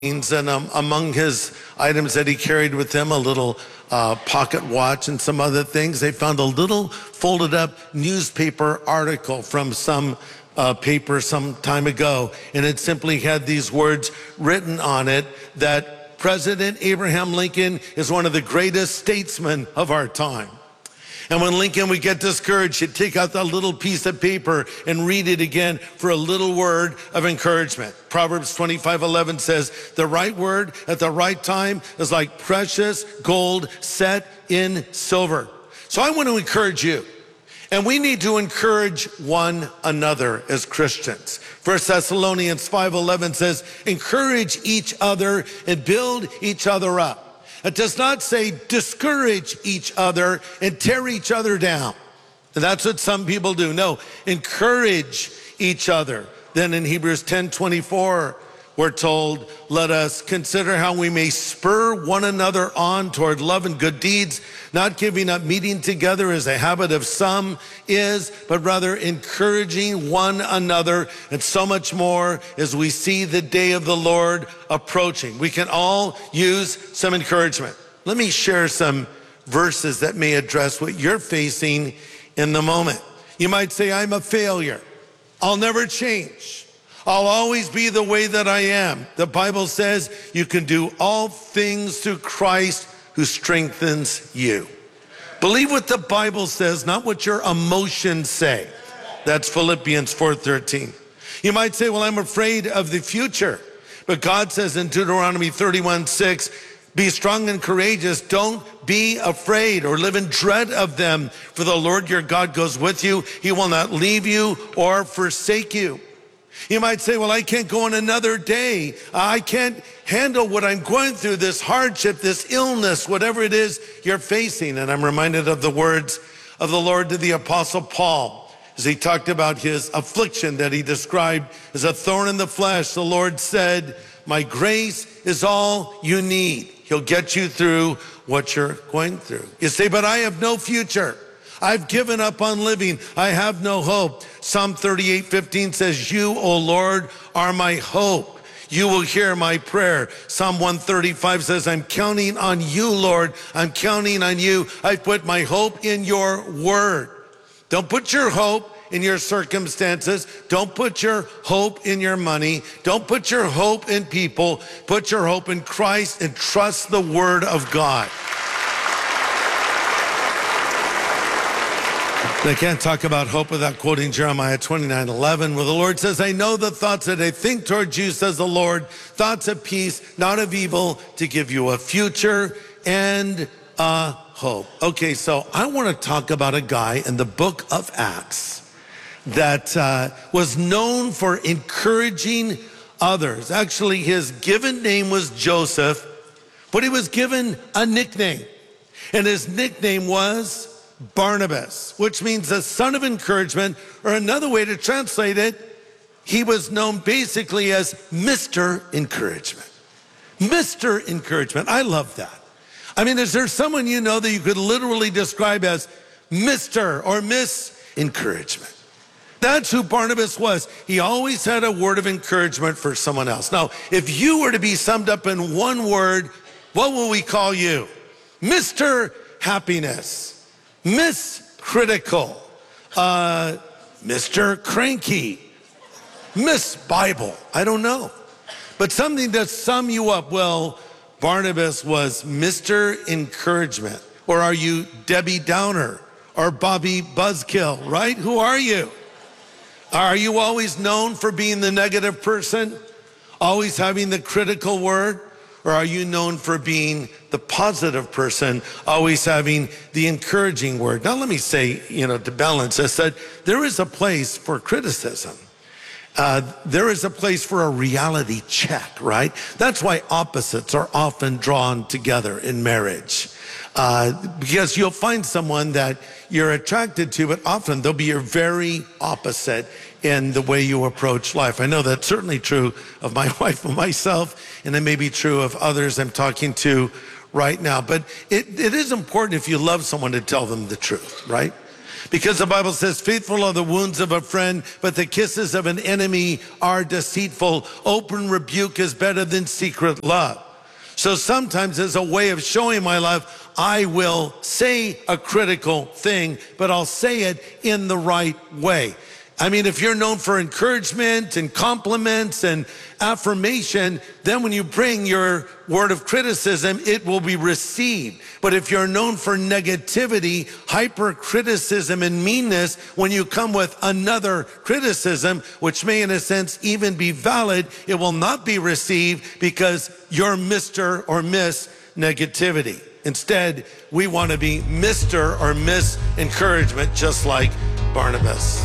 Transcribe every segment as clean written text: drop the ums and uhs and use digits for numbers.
And among his items that he carried with him, a little pocket watch and some other things, they found a little folded up newspaper article from some paper some time ago. And it simply had these words written on it that President Abraham Lincoln is one of the greatest statesmen of our time. And when Lincoln would get discouraged, he'd take out that little piece of paper and read it again for a little word of encouragement. Proverbs 25:11 says, the right word at the right time is like precious gold set in silver. So I want to encourage you. And we need to encourage one another as Christians. 1 Thessalonians 5:11 says, encourage each other and build each other up. It does not say discourage each other and tear each other down. And that's what some people do. No, encourage each other. Then in Hebrews 10:24, we're told, let us consider how we may spur one another on toward love and good deeds, not giving up meeting together as a habit of some is, but rather encouraging one another, and so much more as we see the day of the Lord approaching. We can all use some encouragement. Let me share some verses that may address what you're facing in the moment. You might say, I'm a failure. I'll never change. I'll always be the way that I am. The Bible says you can do all things through Christ who strengthens you. Believe what the Bible says, not what your emotions say. That's Philippians 4:13. You might say, well, I'm afraid of the future. But God says in Deuteronomy 31:6, be strong and courageous. Don't be afraid or live in dread of them. For the Lord your God goes with you. He will not leave you or forsake you. You might say, well, I can't go on another day. I can't handle what I'm going through, this hardship, this illness, whatever it is you're facing. And I'm reminded of the words of the Lord to the Apostle Paul as he talked about his affliction that he described as a thorn in the flesh. The Lord said, my grace is all you need. He'll get you through what you're going through. You say, but I have no future. I've given up on living. I have no hope. Psalm 38:15 says, you, O Lord, are my hope. You will hear my prayer. Psalm 135 says, I'm counting on you, Lord. I'm counting on you. I put my hope in your word. Don't put your hope in your circumstances. Don't put your hope in your money. Don't put your hope in people. Put your hope in Christ and trust the word of God. I can't talk about hope without quoting Jeremiah 29:11, where the Lord says, I know the thoughts that I think towards you, says the Lord, thoughts of peace, not of evil, to give you a future and a hope. Okay, so I want to talk about a guy in the book of Acts that was known for encouraging others. Actually, his given name was Joseph, but he was given a nickname, and his nickname was Barnabas, which means the son of encouragement, or another way to translate it, he was known basically as Mr. Encouragement. Mr. Encouragement. I love that. I mean, is there someone you know that you could literally describe as Mr. or Miss Encouragement? That's who Barnabas was. He always had a word of encouragement for someone else. Now, if you were to be summed up in one word, what will we call you? Mr. Happiness. Miss Critical, Mr. Cranky, Miss Bible, I don't know. But something to sum you up, well, Barnabas was Mr. Encouragement. Or are you Debbie Downer or Bobby Buzzkill, right? Who are you? Are you always known for being the negative person? Always having the critical word? Or are you known for being the positive person, always having the encouraging word? Now, let me say, to balance this, that there is a place for criticism. There is a place for a reality check, right? That's why opposites are often drawn together in marriage. Because you'll find someone that you're attracted to, but often they'll be your very opposite in the way you approach life. I know that's certainly true of my wife and myself, and it may be true of others I'm talking to right now. But it is important if you love someone to tell them the truth, right? Because the Bible says, faithful are the wounds of a friend, but the kisses of an enemy are deceitful. Open rebuke is better than secret love. So sometimes as a way of showing my love, I will say a critical thing, but I'll say it in the right way. I mean, if you're known for encouragement and compliments and affirmation, then when you bring your word of criticism, it will be received. But if you're known for negativity, hypercriticism, and meanness, when you come with another criticism, which may in a sense even be valid, it will not be received because you're Mr. or Miss Negativity. Instead, we want to be Mr. or Miss Encouragement, just like Barnabas.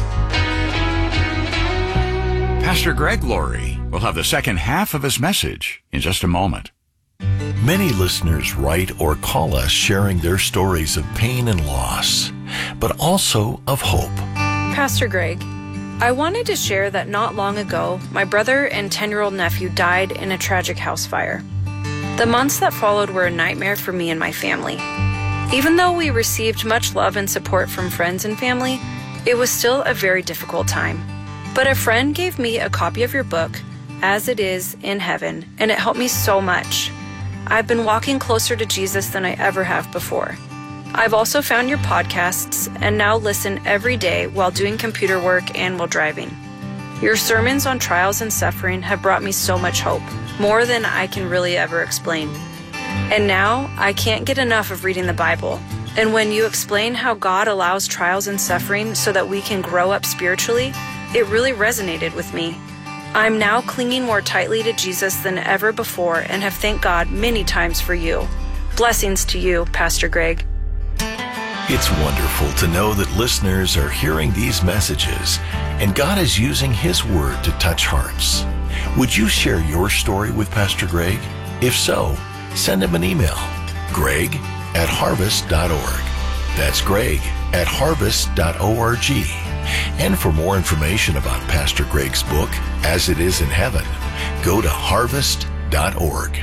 Pastor Greg Laurie will have the second half of his message in just a moment. Many listeners write or call us sharing their stories of pain and loss, but also of hope. Pastor Greg, I wanted to share that not long ago, my brother and 10-year-old nephew died in a tragic house fire. The months that followed were a nightmare for me and my family. Even though we received much love and support from friends and family, it was still a very difficult time. But a friend gave me a copy of your book, As It Is in Heaven, and it helped me so much. I've been walking closer to Jesus than I ever have before. I've also found your podcasts and now listen every day while doing computer work and while driving. Your sermons on trials and suffering have brought me so much hope, more than I can really ever explain. And now I can't get enough of reading the Bible. And when you explain how God allows trials and suffering so that we can grow up spiritually, it really resonated with me. I'm now clinging more tightly to Jesus than ever before and have thanked God many times for you. Blessings to you, Pastor Greg. It's wonderful to know that listeners are hearing these messages and God is using His Word to touch hearts. Would you share your story with Pastor Greg? If so, send him an email, greg@harvest.org. That's greg@harvest.org. And for more information about Pastor Greg's book, As It Is in Heaven, go to harvest.org.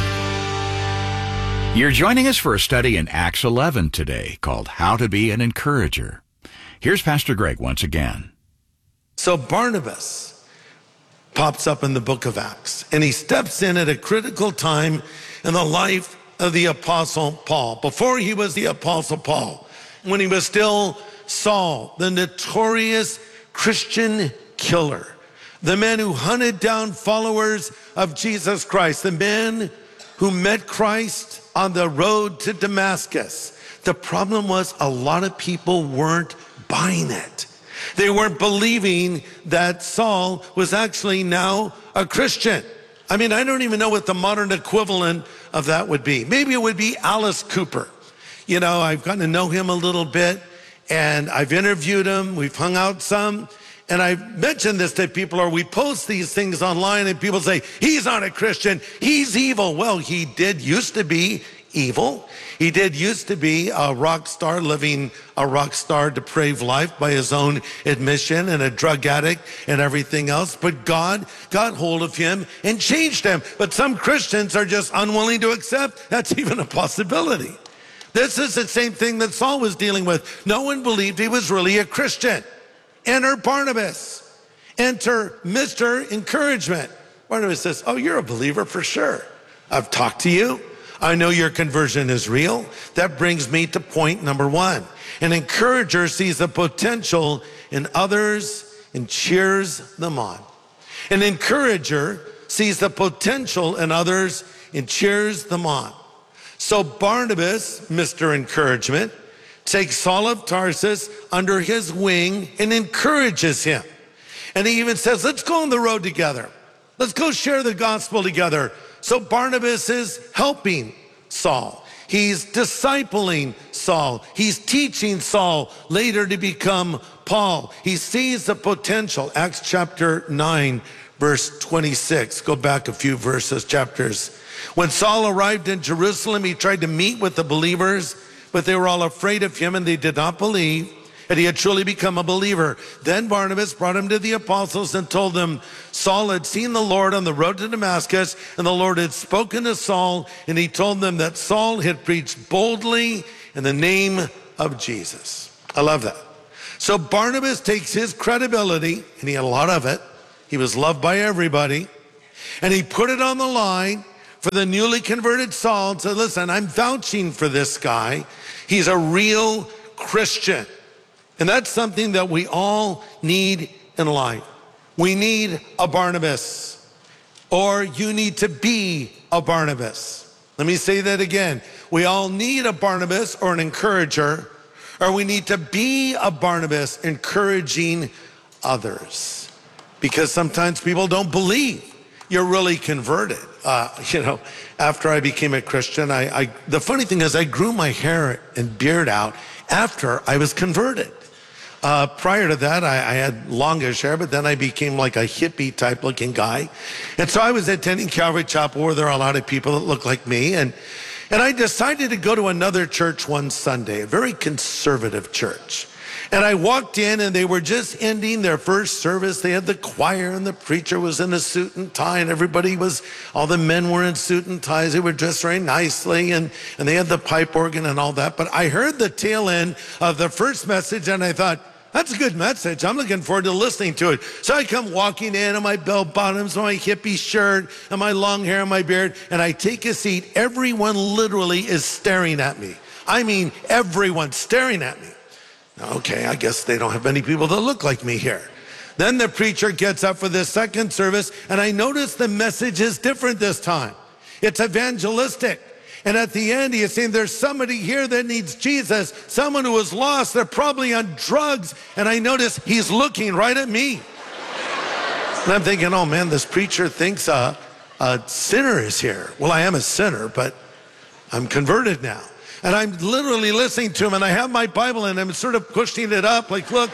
You're joining us for a study in Acts 11 today called How to Be an Encourager. Here's Pastor Greg once again. So Barnabas pops up in the book of Acts, and he steps in at a critical time in the life of the Apostle Paul. Before he was the Apostle Paul, when he was still Saul, the notorious Christian killer, the man who hunted down followers of Jesus Christ, the man who met Christ on the road to Damascus. The problem was a lot of people weren't buying it. They weren't believing that Saul was actually now a Christian. I mean, I don't even know what the modern equivalent of that would be. Maybe it would be Alice Cooper. You know, I've gotten to know him a little bit, and I've interviewed him. We've hung out some. And I've mentioned this to people, or we post these things online, and people say, he's not a Christian, he's evil. Well, he did used to be evil. He did used to be a rock star, living a rock star depraved life by his own admission, and a drug addict and everything else. But God got hold of him and changed him. But some Christians are just unwilling to accept that's even a possibility. This is the same thing that Saul was dealing with. No one believed he was really a Christian. Enter Barnabas. Enter Mr. Encouragement. Barnabas says, oh, you're a believer for sure. I've talked to you. I know your conversion is real. That brings me to point number one. An encourager sees the potential in others and cheers them on. An encourager sees the potential in others and cheers them on. So Barnabas, Mr. Encouragement, takes Saul of Tarsus under his wing and encourages him. And he even says, let's go on the road together. Let's go share the gospel together. So Barnabas is helping Saul. He's discipling Saul. He's teaching Saul later to become Paul. He sees the potential. Acts chapter 9, verse 26. Go back a few chapters. When Saul arrived in Jerusalem, he tried to meet with the believers, but they were all afraid of him and they did not believe that he had truly become a believer. Then Barnabas brought him to the apostles and told them Saul had seen the Lord on the road to Damascus, and the Lord had spoken to Saul, and he told them that Saul had preached boldly in the name of Jesus. I love that. So Barnabas takes his credibility, and he had a lot of it. He was loved by everybody. And he put it on the line for the newly converted Saul and said, listen, I'm vouching for this guy. He's a real Christian. And that's something that we all need in life. We need a Barnabas, or you need to be a Barnabas. Let me say that again. We all need a Barnabas or an encourager, or we need to be a Barnabas encouraging others. Because sometimes people don't believe you're really converted. After I became a Christian, the funny thing is I grew my hair and beard out after I was converted. Prior to that, I had longish hair, but then I became like a hippie type looking guy. And so I was attending Calvary Chapel where there are a lot of people that look like me. And I decided to go to another church one Sunday, a very conservative church. And I walked in and they were just ending their first service. They had the choir and the preacher was in a suit and tie and all the men were in suit and ties. They were dressed very nicely and they had the pipe organ and all that. But I heard the tail end of the first message and I thought, that's a good message. I'm looking forward to listening to it. So I come walking in my bell bottoms, my hippie shirt, and my long hair and my beard, and I take a seat. Everyone literally is staring at me. I mean, everyone's staring at me. Okay, I guess they don't have many people that look like me here. Then the preacher gets up for the second service, and I notice the message is different this time. It's evangelistic. And at the end, he is saying there's somebody here that needs Jesus, someone who is lost. They're probably on drugs. And I notice he's looking right at me. And I'm thinking, oh man, this preacher thinks a sinner is here. Well, I am a sinner, but I'm converted now. And I'm literally listening to him, and I have my Bible, and I'm sort of pushing it up, like, look,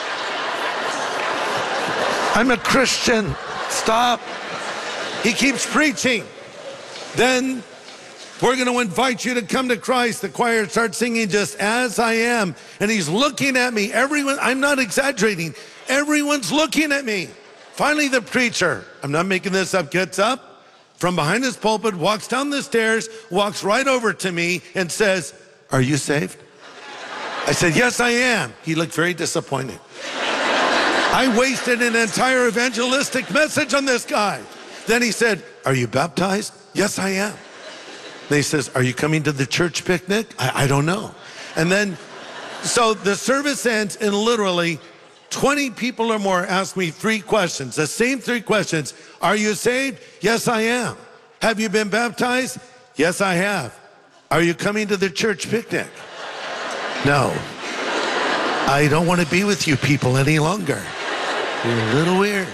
I'm a Christian. Stop. He keeps preaching. Then we're going to invite you to come to Christ. The choir starts singing Just As I Am. And he's looking at me. Everyone, I'm not exaggerating. Everyone's looking at me. Finally, the preacher, I'm not making this up, gets up from behind his pulpit, walks down the stairs, walks right over to me and says, are you saved? I said, yes, I am. He looked very disappointed. I wasted an entire evangelistic message on this guy. Then he said, are you baptized? Yes, I am. Then he says, are you coming to the church picnic? I don't know. And then, so the service ends and literally 20 people or more ask me 3 questions, the same 3 questions. Are you saved? Yes, I am. Have you been baptized? Yes, I have. Are you coming to the church picnic? No. I don't want to be with you people any longer. You're a little weird.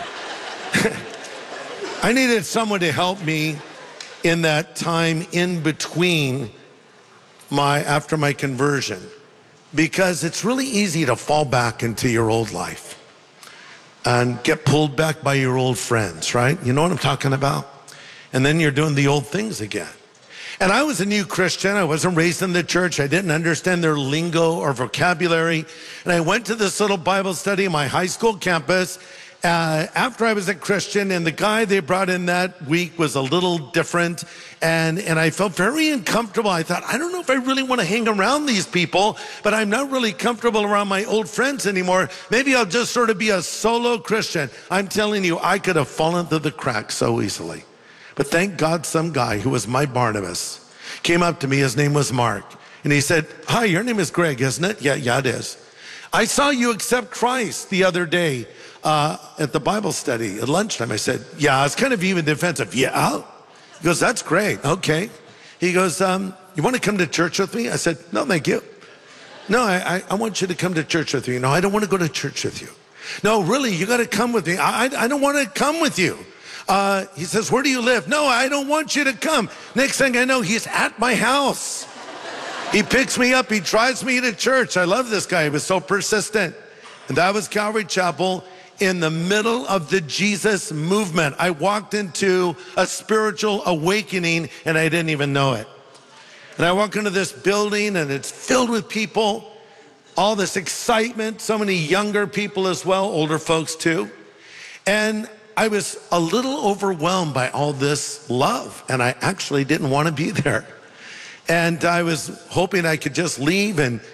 I needed someone to help me in that time in between after my conversion, because it's really easy to fall back into your old life and get pulled back by your old friends, right? You know what I'm talking about? And then you're doing the old things again. And I was a new Christian. I wasn't raised in the church. I didn't understand their lingo or vocabulary. And I went to this little Bible study on my high school campus after I was a Christian, and the guy they brought in that week was a little different, and I felt very uncomfortable. I thought, I don't know if I really want to hang around these people, but I'm not really comfortable around my old friends anymore. Maybe I'll just sort of be a solo Christian. I'm telling you, I could have fallen through the cracks so easily. But thank God some guy who was my Barnabas came up to me. His name was Mark, and he said, hi, your name is Greg, isn't it? Yeah, it is. I saw you accept Christ the other day at the Bible study at lunchtime. I said, yeah, it's kind of even defensive. Yeah. He goes, that's great. Okay. He goes, you want to come to church with me? I said, no, thank you. No, I want you to come to church with me. No, I don't want to go to church with you. No, really, you got to come with me. I don't want to come with you. He says, where do you live? No, I don't want you to come. Next thing I know, he's at my house. He picks me up. He drives me to church. I love this guy. He was so persistent. And that was Calvary Chapel in the middle of the Jesus movement. I walked into a spiritual awakening and I didn't even know it. And I walk into this building and it's filled with people, all this excitement, so many younger people as well, older folks too. And I was a little overwhelmed by all this love, and I actually didn't want to be there. And I was hoping I could just leave and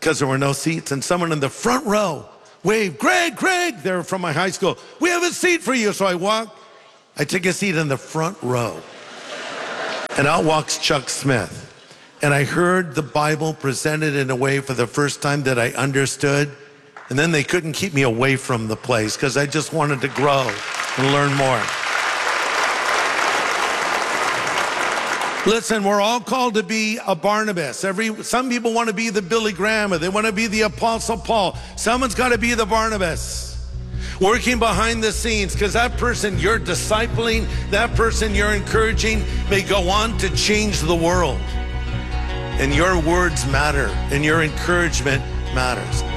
because there were no seats, and someone in the front row waved, Greg, they're from my high school. We have a seat for you. So I took a seat in the front row. And out walks Chuck Smith. And I heard the Bible presented in a way for the first time that I understood. And then they couldn't keep me away from the place because I just wanted to grow and learn more. Listen, we're all called to be a Barnabas. Some people want to be the Billy Graham, or they want to be the Apostle Paul. Someone's got to be the Barnabas. Working behind the scenes, because that person you're discipling, that person you're encouraging may go on to change the world. And your words matter, and your encouragement matters.